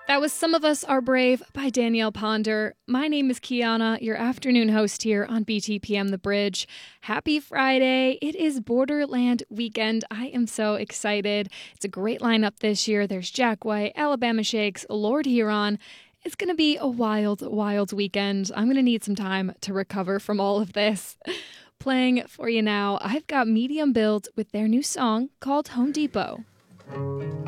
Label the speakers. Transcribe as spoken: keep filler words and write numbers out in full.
Speaker 1: That was Some of Us Are Brave by Danielle Ponder. My name is Kiana, your afternoon host here on B T P M The Bridge. Happy Friday. It is Borderland weekend. I am so excited. It's a great lineup this year. There's Jack White, Alabama Shakes, Lord Huron. It's going to be a wild, wild weekend. I'm going to need some time to recover from all of this. Playing for you now, I've got Medium Build with their new song called Home Depot.